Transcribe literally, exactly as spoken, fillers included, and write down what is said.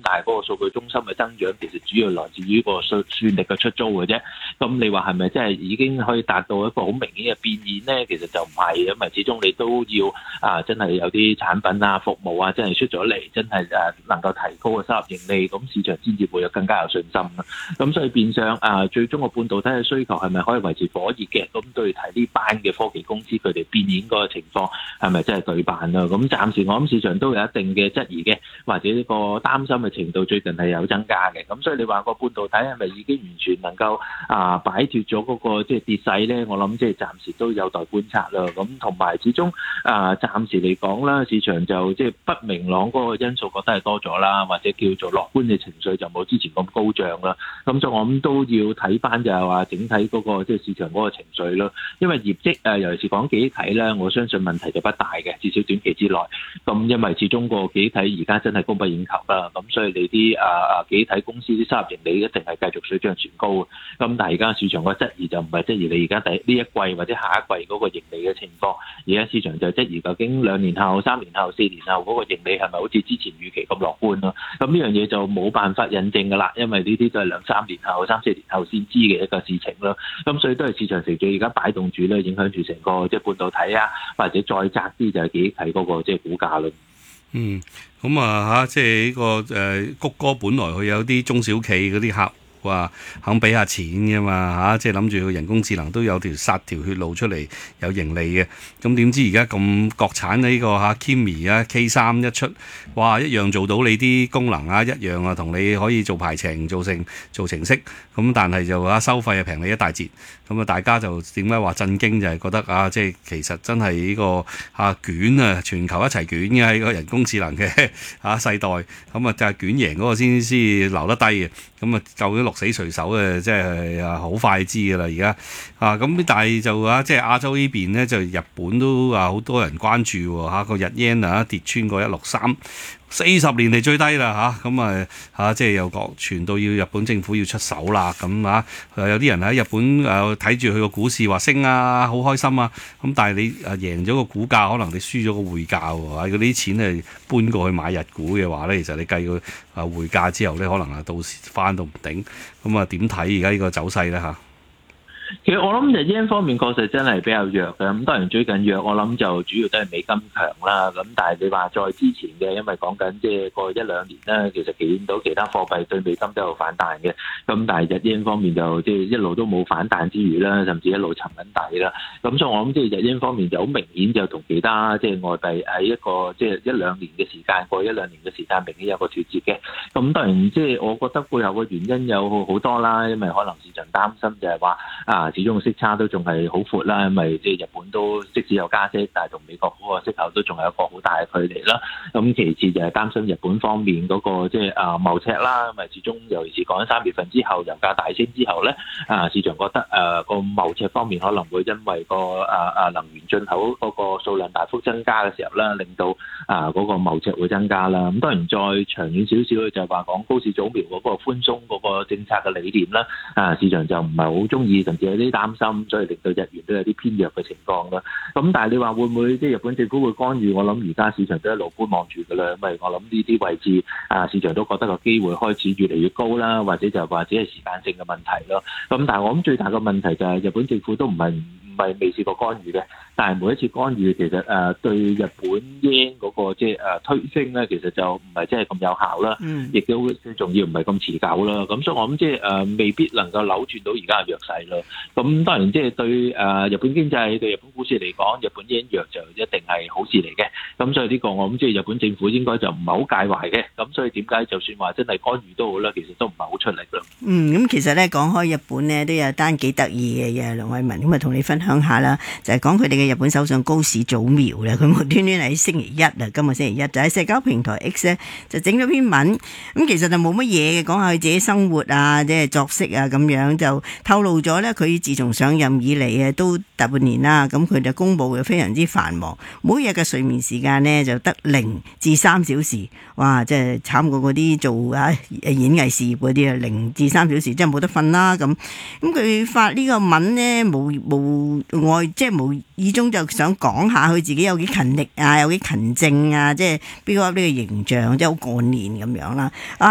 但係嗰個數據中心嘅增長其實主要來自於個算算力嘅出租嘅啫。咁你話係咪真係已經可以達到一個好明顯嘅變現咧？其實就唔係，因為始終你都要啊，真係有啲產品啊、服務啊，真係出咗嚟，真係誒能夠提高個收入盈利，咁市場先至會有更加有信心啦。咁所以變相啊，最終個半導體嘅需求係咪可以維持火熱嘅？咁都要睇呢班嘅科技公司佢哋變現嗰個情況係咪真係對辦啦？咁暫時我諗市場都有一定嘅質疑嘅，或者呢個擔心嘅程度最近係有增加嘅。咁所以你話個半導體係咪已經完全能夠啊擺脫咗嗰個即係跌勢咧？我諗即係暫時都有待觀察啦。咁同埋始終啊，暫時嚟講啦，市場就即係不明朗嗰個因素覺得係多咗啦，或者叫做樂觀嘅情緒就冇之前咁高漲啦。咁所以我諗都要睇翻就係話整體嗰個即係市場嗰個情緒咯。因為業績誒尤其是講記憶體咧，我相信問題就不大嘅，至少短期之內。咁因為始終個記憶體而家真係供不應求啦，咁所以你啲啊啊記憶體公司啲收入盈利一定係繼續水漲船高。咁但係而家市場個質疑就唔係質疑你而家第呢一季或者下一季嗰個盈利嘅情況，而家市場就質疑究竟兩年後、三年後、四年後嗰個盈利係咪好似之前預期咁樂觀咯？咁呢樣嘢就冇辦法印證㗎啦，因為呢啲都係兩三年後、三四年後先知嘅一個事情咯。咁所以都係市場成績而家擺動住咧，影響住成個即係半導體啊，或者再窄啲就係記憶體嗰個即係股價咯。 嗯，咁啊嚇，即係呢個誒谷歌本來佢有啲中小企嗰啲客話肯俾下錢嘅嘛嚇，即係諗住佢人工智能都有條殺條血路出嚟有盈利嘅。咁點知而家咁國產呢個嚇 Kimi 啊 K 三一出，哇一樣做到你啲功能啊，一樣啊同你可以做排程、做成做程式，咁但係就啊收費啊平你一大截。咁啊大家就點解話震驚就係覺得啊，即係其實真係呢個啊捲啊全球一齊捲嘅喺個人工智能嘅啊世代，咁啊就係捲贏嗰個先先留得低嘅。咁啊究竟落死誰手嘅，即係啊好快知㗎啦而家啊。咁但係就啊即係亞洲呢邊咧，就日本都啊好多人關注喎嚇，個日 yen 啊跌穿過一六三。四十年嚟最低啦嚇，咁啊嚇即係又講傳到要日本政府要出手啦咁啊，有啲人喺日本誒睇住佢個股市話升啊，好開心啊，咁但係你誒贏咗個股價，可能你輸咗個匯價喎，嗰啲錢係搬過去買日股嘅話咧，其實你計個誒匯價之後咧，可能啊到時翻到唔頂，咁啊點睇而家呢個走勢咧嚇？ 其實我諗日 yen 方面確實真係比較弱嘅，咁當然最近弱，我諗就主要都係美金強啦。咁但係你話再之前嘅，因為講緊即係過一兩年咧，其實見到其他貨幣對美金都有反彈嘅。咁但係日 yen 方面就即係一路都冇反彈之餘啦，甚至一路沉緊底啦。咁所以我諗即係日 yen 方面就好明顯就同其他即係外幣喺一個即係一兩年嘅時間，過一兩年嘅時間明顯有個脫節嘅。咁當然即係我覺得背後嘅原因有好多啦，因為可能市場擔心就係話啊。啊，始終個息差都仲係好闊啦，因為即係日本都即使有加息，但係同美國嗰個息口都仲有一個好大嘅距離啦。咁其次就係擔心日本方面嗰個即係啊貿赤啦，因為始終尤其是講緊三月份之後油價大升之後咧，啊市場覺得誒個貿赤方面可能會因為個啊啊能源進口嗰個數量大幅增加嘅時候咧，令到啊嗰個貿赤會增加啦。咁當然再長遠少少就係話講高市早苗嗰個寬鬆嗰個政策嘅理念啦，啊市場就唔係好中意，甚至有啲擔心，所以令到日元都有啲偏弱嘅情況啦。咁但係你話會唔會即係日本政府會干預？我諗而家市場都一路觀望住㗎啦，因為我諗呢啲位置啊，市場都覺得個機會開始越嚟越高啦，或者就話只係時間性嘅問題咯。咁但係我諗最大嘅問題就係日本政府都唔係唔係未試過干預嘅，但係每一次干預其實誒對日本 yen 嗰個即係誒推升咧，其實就唔係真係咁有效啦，亦都最重要唔係咁持久啦。咁所以我諗即係誒未必能夠扭轉到而家嘅弱勢咯。咁當然即係對誒日本經濟對日本股市嚟講，日本 yen 弱就一定係好事嚟嘅。咁所以呢個我諗即係日本政府應該就唔係好介懷嘅。咁所以點解就算話真係干預都好啦，其實都唔係好出力咯。 嗯，咁其實咧講開日本咧都有單幾得意嘅嘢，梁偉文咁啊同你分享下啦，就係講佢哋嘅日本首相高市早苗咧，佢無端端喺星期一啊，今個星期一就喺社交平台 X 咧就整咗篇文，咁其實就冇乜嘢嘅，講下佢自己生活啊，即係作息啊咁樣，就透露咗咧佢自從上任以嚟啊都大半年啦，咁佢就公務又非常之繁忙，每日嘅睡眠時間呢就得零至三小時，哇！即係慘過嗰啲做啊演藝事業嗰啲啊，零至三小時真係冇得瞓啦咁。咁佢發呢個文呢，無無外即係無意中就想講下佢自己有幾勤力啊，有幾勤政啊，即係 build up 呢個形象，即係好幹練咁樣啦。啊